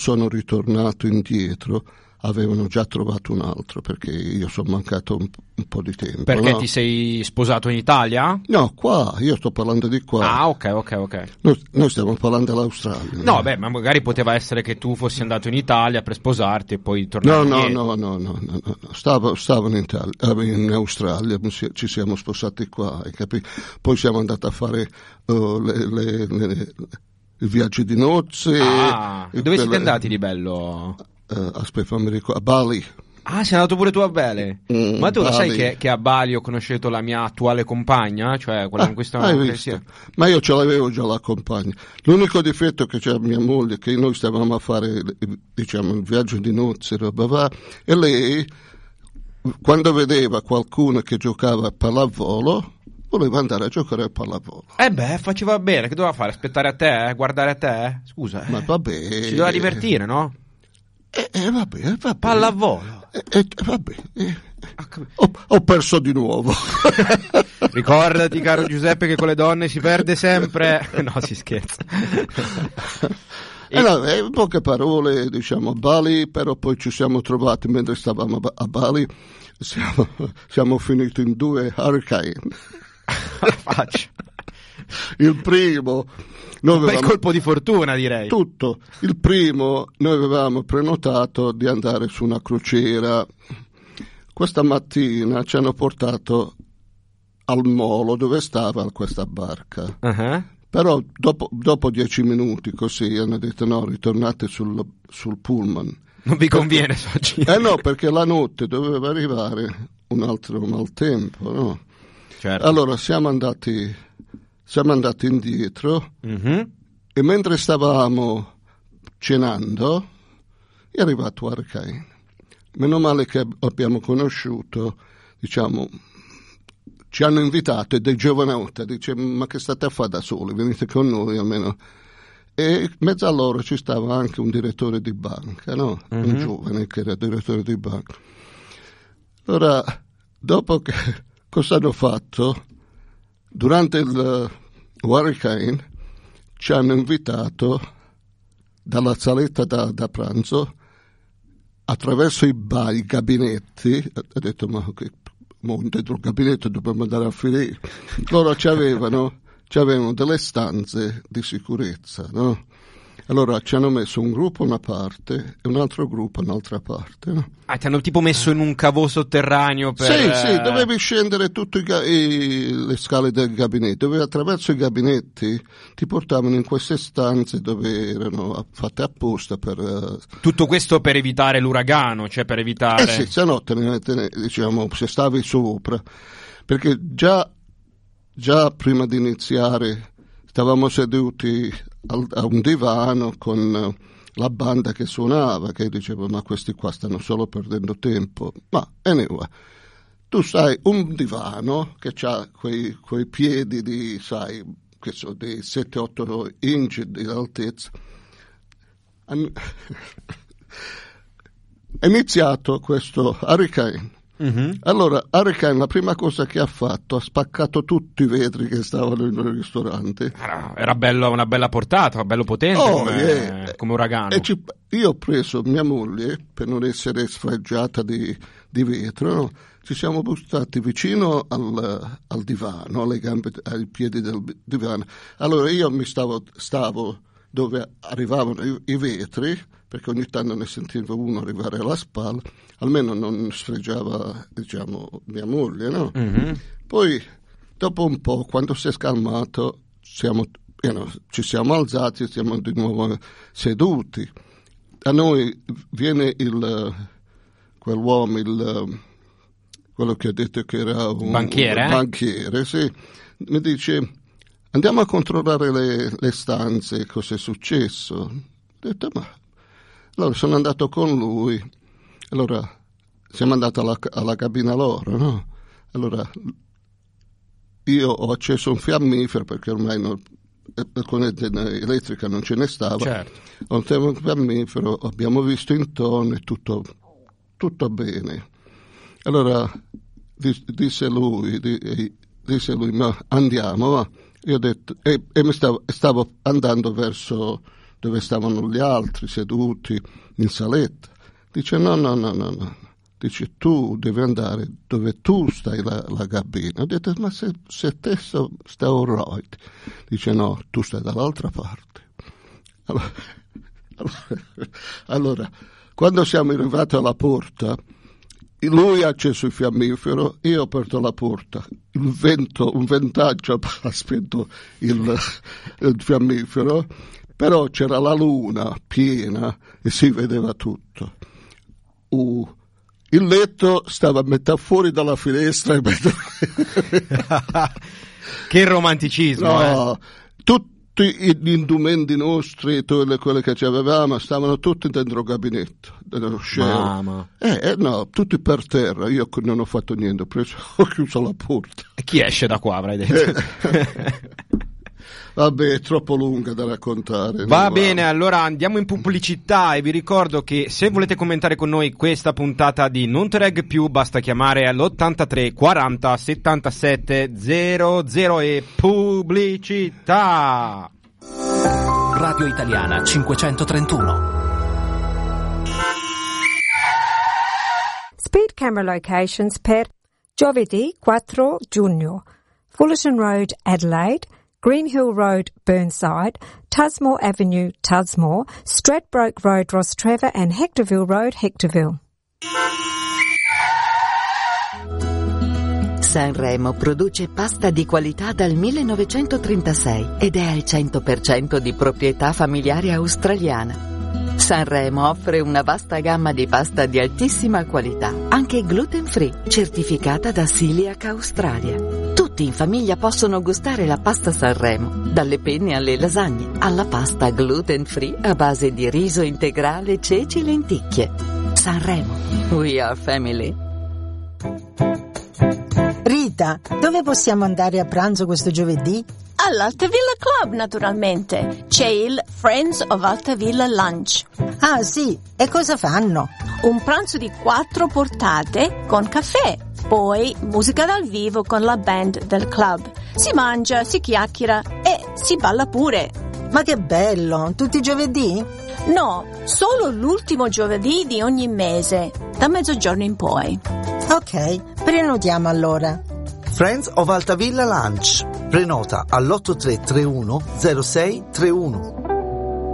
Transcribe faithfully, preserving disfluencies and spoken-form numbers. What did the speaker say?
sono ritornato indietro avevano già trovato un altro, perché io sono mancato un, un po' di tempo. Perché no? ti sei sposato in Italia? No, qua, io sto parlando di qua. Ah, ok, ok, ok. Noi, noi stiamo parlando dell'Australia. No, beh, ma magari poteva essere che tu fossi andato in Italia per sposarti e poi tornavi No, no, indietro. no, no, no, no, no. Stavo, stavo in, Italia, in Australia, ci siamo spostati qua, hai capito? Poi siamo andati a fare uh, le, le, le, i viaggi di nozze. Ah, e dove quelle, siete andati di bello? Uh, aspetta, fammi ricordare, a Bali. Ah, sei andato pure tu a Bali? Mm, Ma tu lo sai Bali. che, che a Bali ho conosciuto la mia attuale compagna? Cioè quella Ah, con cui hai stavamo visto? insieme? Ma io ce l'avevo già la compagna. L'unico difetto che c'è mia moglie è che noi stavamo a fare, diciamo, il viaggio di nozze, roba va, e lei, quando vedeva qualcuno che giocava a pallavolo, voleva andare a giocare a pallavolo. Eh beh, faceva bene, che doveva fare? Aspettare a te? Guardare a te? Scusa, eh. Ma vabbè. Si doveva divertire, no? Eh, eh vabbè, vabbè. Pallavolo. Eh, eh, vabbè. Eh. Ho, ho perso di nuovo. Ricordati, caro Giuseppe, che con le donne si perde sempre. No, si scherza. E... Eh no, in poche parole, diciamo, a Bali, però poi ci siamo trovati mentre stavamo a Bali, siamo, siamo finiti in due hurricane. La faccia. Il primo, noi avevamo, bel colpo di fortuna, direi. Tutto. Il primo, noi avevamo prenotato di andare su una crociera. Questa mattina ci hanno portato al molo dove stava questa barca. Uh-huh. Però dopo, dopo dieci minuti così hanno detto no, ritornate sul, sul pullman. Non vi conviene, perché, eh no, perché la notte doveva arrivare un altro maltempo, no? Certo. Allora siamo andati, siamo andati indietro, uh-huh. e mentre stavamo cenando è arrivato Hurricane. Meno male che abbiamo conosciuto, diciamo, ci hanno invitato, e dei giovanotti, dice ma che state a fare da soli, venite con noi almeno. E in mezzo a loro ci stava anche un direttore di banca, no? Uh-huh. Un giovane che era direttore di banca. Allora, dopo che cosa hanno fatto? Durante il Hurricane ci hanno invitato dalla saletta da, da pranzo attraverso i bar, i gabinetti. Ha detto ma che dentro il gabinetto dobbiamo andare a finire. Loro ci avevano, ci avevano delle stanze di sicurezza, no? Allora ci hanno messo un gruppo una parte e un altro gruppo un'altra parte, no? Ah, ti hanno tipo messo in un cavò sotterraneo per... Sì, sì, dovevi scendere tutte le scale del gabinetto, dove attraverso i gabinetti ti portavano in queste stanze dove erano fatte apposta per... Uh... Tutto questo per evitare l'uragano, cioè per evitare... Eh sì, se no, te ne, te ne, diciamo, se stavi sopra, perché già, già prima di iniziare stavamo seduti al, a un divano con... Uh, la banda che suonava, che diceva ma questi qua stanno solo perdendo tempo. Ma anyway, tu sai, un divano che ha quei, quei piedi di, sai, che so, di sette otto inci di altezza. È iniziato questo Hurricane. Uh-huh. Allora Hurricane la prima cosa che ha fatto ha spaccato tutti i vetri che stavano nel ristorante. Era, era bello, una bella portata, bello potente, oh, come, yeah. come uragano. E ci, io ho preso mia moglie per non essere sfregiata di, di vetro, no? Ci siamo buttati vicino al, al divano, alle gambe, ai piedi del divano. Allora io mi stavo, stavo dove arrivavano i, i vetri, perché ogni tanto ne sentivo uno arrivare alla spalla, almeno non sfregiava, diciamo, mia moglie, no? Mm-hmm. Poi, dopo un po', quando si è scalmato, siamo, you know, ci siamo alzati e siamo di nuovo seduti. A noi viene il, quell'uomo, il, quello che ha detto che era un banchiere, un banchiere, sì, mi dice, andiamo a controllare le, le stanze, cosa è successo. Ho detto, ma... Allora sono andato con lui, allora siamo andati alla, alla cabina loro, no? Allora io ho acceso un fiammifero perché ormai non, la corrente elettrica non ce ne stava, certo. Ho acceso un fiammifero, abbiamo visto intorno e tutto, tutto bene. Allora disse lui, disse lui, ma andiamo, va? Io ho detto, e, e mi stavo, stavo andando verso... dove stavano gli altri seduti in saletta. Dice no, no, no, no, no. Dice tu devi andare dove tu stai la, la cabina. Ho detto ma se, se te stai alright. Dice no, tu stai dall'altra parte. Allora, allora, allora quando siamo arrivati alla porta, lui ha acceso il fiammifero, io ho aperto la porta, il vento, un ventaggio ha spento il, il fiammifero, però c'era la luna piena e si vedeva tutto. Uh, il letto stava a metà fuori dalla finestra e metà... Che romanticismo! No, eh. tutti gli indumenti nostri, tutte quelle che ci avevamo, stavano tutti dentro il gabinetto, dello Mamma. Eh, eh, no, tutti per terra. Io non ho fatto niente, ho preso, ho chiuso la porta. E chi esce da qua, avrai detto? Eh. Vabbè, è troppo lunga da raccontare. Va no, bene, va. allora andiamo in pubblicità e vi ricordo che se volete commentare con noi questa puntata di Non Te Reg Più basta chiamare all'ottantatré quaranta settantasette zero zero e pubblicità. Radio Italiana cinquecentotrentuno. Speed camera locations per giovedì quattro giugno, Fullerton Road, Adelaide, Green Hill Road, Burnside, Tusmore Avenue, Tusmore, Stradbroke Road, Rostrevor and Hectorville Road, Hectorville. Sanremo produce pasta di qualità dal millenovecentotrentasei ed è al cento per cento di proprietà familiare australiana. Sanremo offre una vasta gamma di pasta di altissima qualità, anche gluten free, certificata da Celiac Australia. Tutti in famiglia possono gustare la pasta Sanremo, dalle penne alle lasagne, alla pasta gluten free a base di riso integrale, ceci e lenticchie. Sanremo, we are family. Rita, dove possiamo andare a pranzo questo giovedì? All'Altavilla Club, naturalmente. C'è il Friends of Altavilla Lunch. Ah, sì. E cosa fanno? Un pranzo di quattro portate con caffè. Poi musica dal vivo con la band del club. Si mangia, si chiacchiera e si balla pure. Ma che bello! Tutti i giovedì? No, solo l'ultimo giovedì di ogni mese, da mezzogiorno in poi. Ok, prenotiamo allora. Friends of Altavilla Lunch. Prenota all'otto tre tre uno zero sei tre uno.